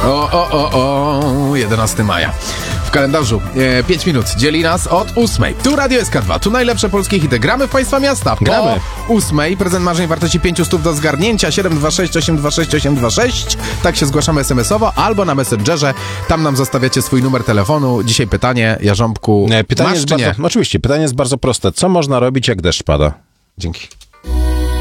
11 maja. W kalendarzu 5 minut dzieli nas od 8. Tu Radio SK2, tu najlepsze polskie hity. Gramy w Państwa miasta. Po Gramy. 8. Prezent marzeń wartości 500 do zgarnięcia. 726 826 826. Tak się zgłaszamy SMS-owo albo na Messengerze. Tam nam zostawiacie swój numer telefonu. Dzisiaj pytanie, Jarząbku, Pytanie masz jest czy nie? Oczywiście, pytanie jest bardzo proste. Co można robić, jak deszcz pada? Dzięki.